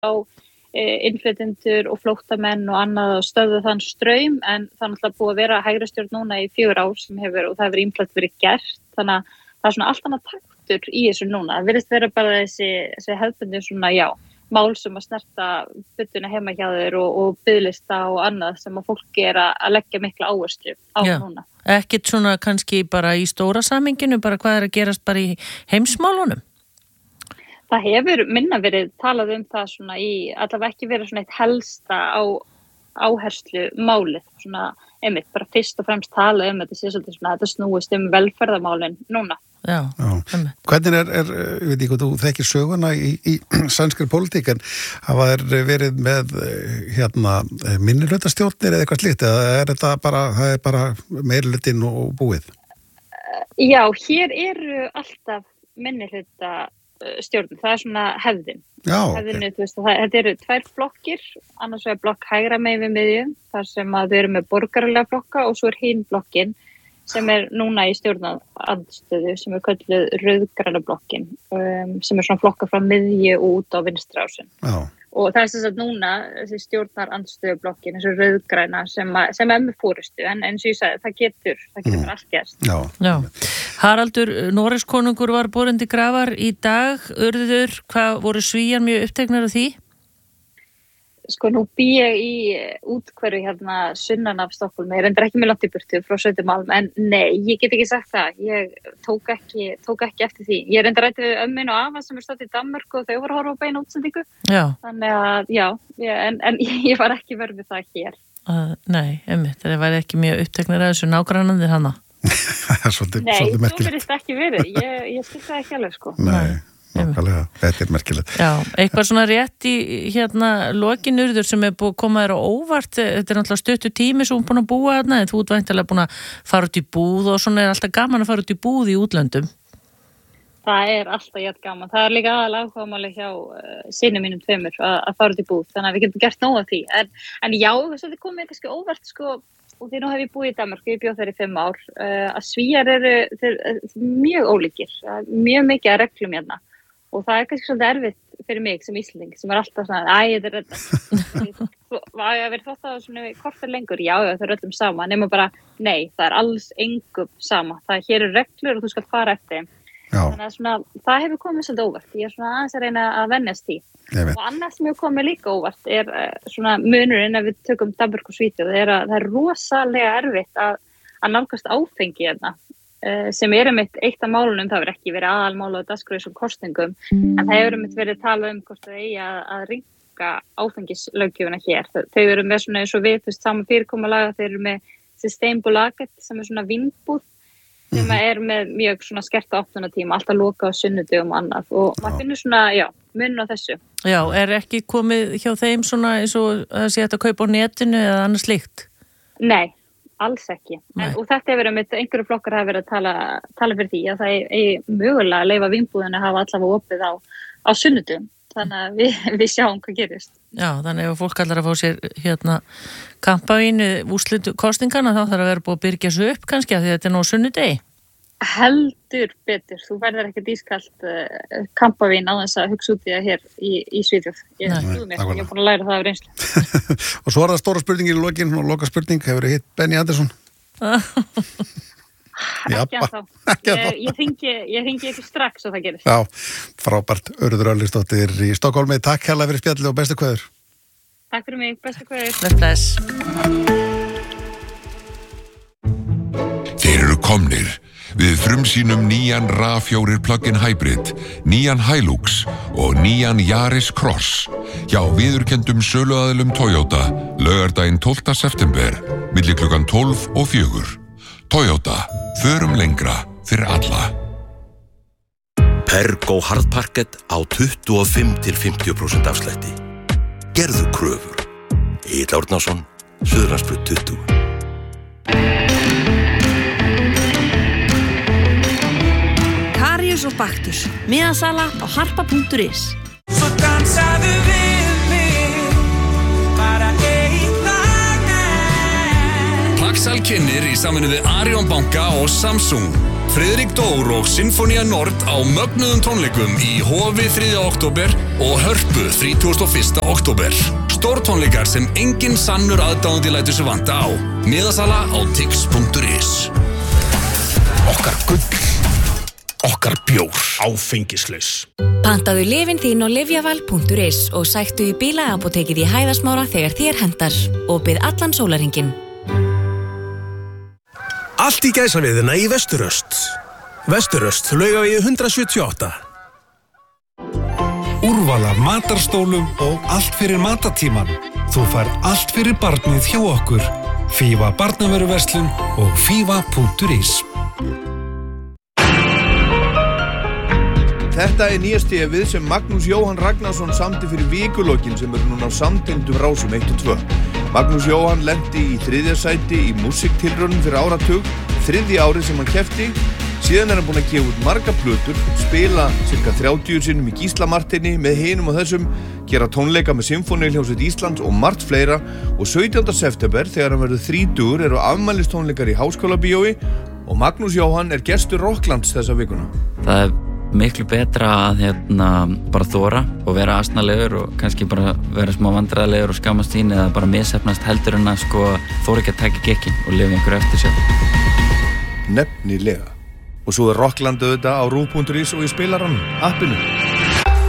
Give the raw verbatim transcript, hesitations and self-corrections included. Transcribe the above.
á innflytjendur og flóttamenn og annað og stöðva þann straum, en það er náttúrulega búið að vera hægri stjórn núna í fjögur ár sem hefur, og það hefur ýmislegt verið gert, þannig að það er svona allt annað taktur í þessu núna. Það virðist vera bara þessi, þessi hefðbundin svona, já, mál sem að snerta byttuna heima hjá þér og, og biðlista og annað sem að fólki er að, að leggja mikla áherslu á já. Núna. Ekkert svona kannski bara í stóra samhenginu, bara hvað er að gerast bara í heimsmálunum? Það hefur minna verið talað um það svona í, allavega ekki verið svona eitt helsta á áherslu málið, svona einmitt, bara fyrst og fremst talað um þetta sé svolítið svona, þetta snúist um velferðarmálin núna. Já. Já. Hvernig er, er, ég veit ekki hvað þú þekkir söguna í, í sænskri pólitík, en hafa þeir verið með hérna minnihlutastjórnir eða eitthvað slíkt, eða er þetta bara, það er bara meirihlutinn og búið? Já, hér eru alltaf minnihluta stjórn, það er svona hefðin. Já, hefðinu, okay. Þú veist, það, þetta eru tvær flokkir, annars er blokk hægra megin við miðju, þar sem að þau eru með borgaralega flokka og svo er hinn blokkin sem er núna í stjórnarandstöðu sem er kölluð rauðgræna blokkin, um, sem er svona flokka frá miðju og út á vinstri ásinn. Já. Og það er þess að núna þessi stjórnarandstöðublokkin, þessu rauðgræna sem, að, sem er með fórustu, en eins og ég sagði, það getur, það getur mm. allt gerst. Já. Já. Haraldur Noregskonungur var borinn til grafar í dag, Urður, hvað voru Svíar mjög uppteknar af því? Sko, nú bý ég í útkverfi hérna sunnan af Stokkhólmi, ég reyndar ekki með langt í burtu frá Söðumalm, en nei, ég get ekki sagt það, ég tók ekki, tók ekki eftir því. Ég reyndar rætti við ömmin og afa sem er státt í Danmörku og þau voru að horfa á beina útsendingu. Já. Þannig að, já, ég, en, en ég var ekki verið við það hér. Uh, nei, einmitt, það væri ekki mjög uppteknar af þessu nágrannandi hana. svolítið, nei, svolítið svo verðist ekki verið, ég, ég skil það ekki alveg, sko. Nei. Nákvæmlega, þetta er merkilegt. Já, eitthvað svona rétt í hérna lokin Urður sem er búið að koma þér á óvart, þetta er náttúrulega stuttur tími sem þú er búin að búa þarna, en þú ert væntanlega búin að fara út í búð og svona er alltaf gaman að fara út í búð í útlöndum. Það er alltaf jætt gaman, það er líka aðal áhugamáli hjá uh, sinni mínum tveimur að, að fara út í búð, þannig að við getum gert nóg af því, en, en já, þess að þið komið kannski óvart, sko, og því nú hef ég búið í Danmörku, ég bjóð þær í fimm ár, uh, að Svíar eru þeir, mjög ólíkir, mjög mikið að reglum hérna. Og það er kannski svolítið erfitt fyrir mig sem Íslending sem er alltaf svona, æ, þetta er þetta. Var ég að vera þótt að svona kortar lengur? Já, já, það er öllum sama. Nema bara, nei, það er alls engum sama. Það hér eru reglur og þú skalt fara eftir þeim. Þannig að svona, það hefur komið svolítið óvart. Ég er svona aðeins að reyna að venjast því. Og annars sem hefur komið líka óvart er svona munurinn að við tökum Danmörku og Svíþjóð, er að það er rosalega erfitt að, að nálgast áfengi hérna. Sem er einmitt eitt af málunum, það hefur ekki verið aðalmál á dagskrárlisum kosningum, en það hefur einmitt verið talað um hvort það eigi að, að rýmka áfengislöggjöfina hér. Þau eru með svona eins og við, þú veist, saman fyrirkomulaga, þau eru með Sustainable Laget sem er svona vínbúð, sem mm-hmm. er með mjög svona skerta opnunartíma, alltaf loka á sunnudögum og annað, og maður finnur svona, já, munn á þessu. Já, er ekki komið hjá þeim svona eins og að sé þetta kaupa á netinu eða annað slíkt? Nei. Alls ekki. En, og þetta hefur verið, einhverju flokkar hafa verið að tala, tala fyrir því að það er, er mögulega að leyfa vínbúðinu að hafa allavega opið á, á sunnudum. Þannig að við, við sjáum hvað gerist. Já, þannig ef fólk allar að fá sér hérna kampavín úrslitu kostingana þá þarf að vera búið að byrgja sig upp kannski að því að þetta er nú sunnudegi. Heldur betur. Þú verður ekkert ískalt uh, kampavín á þess að hugsa út í það hér í, í Svíþjóð. Ég er búin að læra það af reynslu. Og svo er það stóra spurningin í lokin og loka spurning, hefur þið hitt Benny Andersson? Ekki að þá. Ég, ég hringi ég hringi ekki strax og það gerist. Já, frábært. Urður Örlygsdóttir í Stokkhólmi. Takk hérlega fyrir spjallið og bestu kveður. Takk fyrir mig, bestu kveður. Bless. Þeir eru komnir. Við frumsýnum nýjan RAV fjóra plug-in hybrid, nýjan Hilux og nýjan Yaris Cross hjá viðurkenndum söluaðilum Toyota laugardaginn tólfta september milli klukkan tólf og fjögur. Toyota, förum lengra fyrir alla. Pergo Hardparkett á tuttugu og fimm til fimmtíu prósent afslætti. Gerðu kröfur. Egill Árnason, Suðurlandsbraut tuttugu. Karius og Baktus, miðasala á harpa punktur is. Svo dansaðu við mig, bara einn dag enn. Paxal kynnir í samvinnu við Arion banka og Samsung. Friðrik Dór og Sinfonía Nord á mögnuðum tónleikum í Hofi þriðja október og Hörpu þrítugasta og fyrsta október. Stórtónleikar sem engin sannur aðdáandi lætur sig vanta á. Miðasala á tix punktur is. Okkar gull, okkar bjór, áfengislaus. Pantaðu lyfin þín á lyfjaval punktur is og sæktu í bílaapótekið í Hæðasmára þegar þér hentar og bið allan sólarhringinn. Allt í gæsaviðina í Vesturöst. Vesturöst, Laugavegi hundrað sjötíu og átta. Úrval af matarstólum og allt fyrir matatíman. Þú fær allt fyrir barnið hjá okkur. Fífa barnavöruverslun og fífa punktur is. Þetta er nýja stefið sem Magnús Jóhann Ragnarsson samdi fyrir vikulokkin sem eru núna á samtengdum rásum eitt og tvö. Magnús Jóhann lenti í þriðja sæti í músiktilraunum fyrir áratug, þriðja árið sem hann keppti. Síðan er hann búinn að gefa út marga plötur, spila cirka þrjátíu sinnum í Gíslamarteini með hinum og þessum, gera tónleika með Sinfóníuhljómsveit Íslands og margt fleira og sautjánda september þegar hann verður þrítugur eru afmælistónleikar í Háskólabíói og Magnús Jóhann er gestur Rocklands þessa vikuna. Það er miklu betra að hérna bara þora og vera asnalegur og kannski bara vera smá vandræðalegur og skammast sín eða bara misheppnast heldur en að sko þora ekki að taka gekkin og lifa einhverju eftir sér. Nefnilega. Og svo er Rockland auðvitað á rúv punktur is og í spilaranum, appinu.